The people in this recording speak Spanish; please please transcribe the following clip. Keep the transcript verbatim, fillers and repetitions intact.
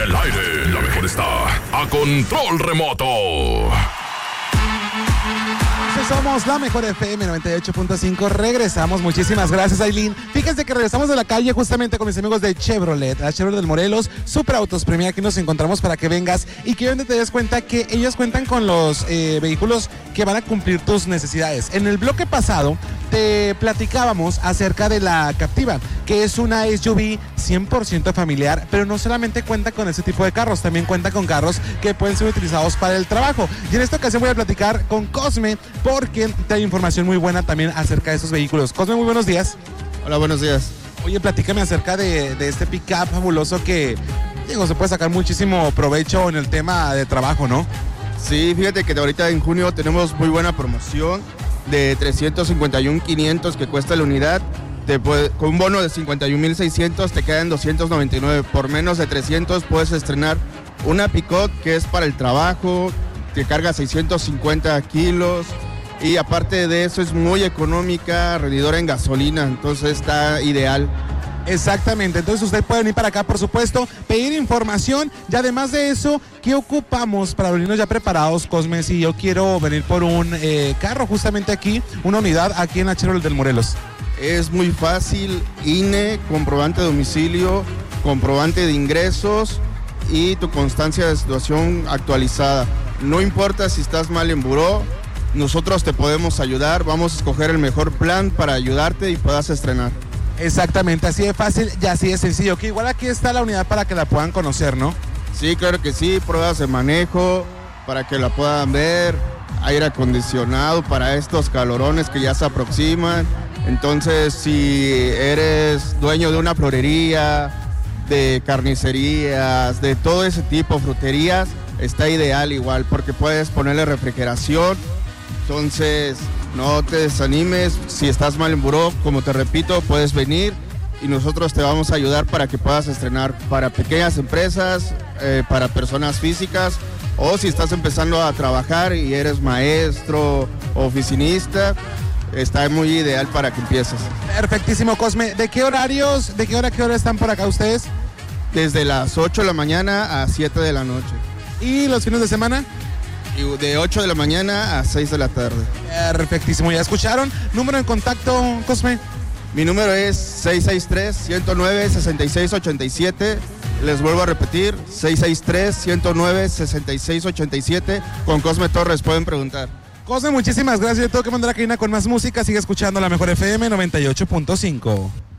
el aire, la mejor está a control remoto. Somos la mejor F M noventa y ocho punto cinco. Regresamos. Muchísimas gracias, Aileen. Fíjense que regresamos de la calle justamente con mis amigos de Chevrolet, la Chevrolet del Morelos, Super Autos Premia. Aquí nos encontramos para que vengas y que obviamente te des cuenta que ellos cuentan con los eh, vehículos que van a cumplir tus necesidades. En el bloque pasado te platicábamos acerca de la Captiva, que es una S U V cien por ciento familiar, pero no solamente cuenta con ese tipo de carros, también cuenta con carros que pueden ser utilizados para el trabajo. Y en esta ocasión voy a platicar con Cosme, porque trae información muy buena también acerca de esos vehículos. Cosme, muy buenos días. Hola, buenos días. Oye, platícame acerca de, de este pick-up fabuloso que, digo, se puede sacar muchísimo provecho en el tema de trabajo, ¿no? Sí, fíjate que ahorita en junio tenemos muy buena promoción de trescientos cincuenta y un mil quinientos que cuesta la unidad. Te puede, con un bono de cincuenta y un mil seiscientos te quedan doscientos noventa y nueve. Por menos de trescientos puedes estrenar una pick-up que es para el trabajo, que carga seiscientos cincuenta kilos. Y aparte de eso es muy económica, rendidora en gasolina, entonces está ideal. Exactamente, entonces usted puede venir para acá, por supuesto, pedir información y además de eso, ¿qué ocupamos para venirnos ya preparados, Cosme? Si yo quiero venir por un eh, carro justamente aquí, una unidad aquí en la Chevrolet del Morelos. Es muy fácil, I N E, comprobante de domicilio, comprobante de ingresos y tu constancia de situación actualizada. No importa si estás mal en buró, nosotros te podemos ayudar, vamos a escoger el mejor plan para ayudarte y puedas estrenar. Exactamente, así de fácil y así de sencillo, que igual aquí está la unidad para que la puedan conocer, ¿no? Sí, claro que sí, pruebas de manejo para que la puedan ver, aire acondicionado para estos calorones que ya se aproximan. Entonces, si eres dueño de una florería, de carnicerías, de todo ese tipo, fruterías, está ideal igual porque puedes ponerle refrigeración. Entonces, no te desanimes, si estás mal en buró, como te repito, puedes venir y nosotros te vamos a ayudar para que puedas estrenar para pequeñas empresas, eh, para personas físicas, o si estás empezando a trabajar y eres maestro, oficinista, está muy ideal para que empieces. Perfectísimo, Cosme. ¿De qué horarios, de qué hora a qué hora están por acá ustedes? Desde las ocho de la mañana a siete de la noche. ¿Y los fines de semana? Y de ocho de la mañana a seis de la tarde. Perfectísimo, ¿ya escucharon? ¿Número de contacto, Cosme? Mi número es seis seis tres, uno cero nueve, seis seis ocho siete. Les vuelvo a repetir, seis seis tres, uno cero nueve, seis seis ocho siete. Con Cosme Torres pueden preguntar. Cosme, muchísimas gracias. Yo tengo que mandar a Karina con más música. Sigue escuchando la mejor F M noventa y ocho punto cinco.